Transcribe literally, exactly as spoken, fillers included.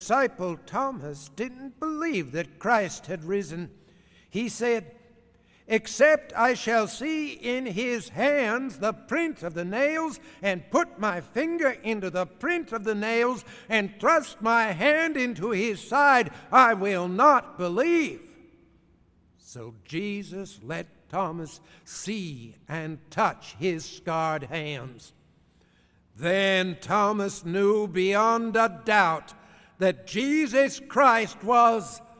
disciple Thomas didn't believe that Christ had risen. He said, "Except I shall see in his hands the print of the nails, and put my finger into the print of the nails, and thrust my hand into his side, I will not believe." So Jesus let Thomas see and touch his scarred hands. Then Thomas knew beyond a doubt that Jesus Christ was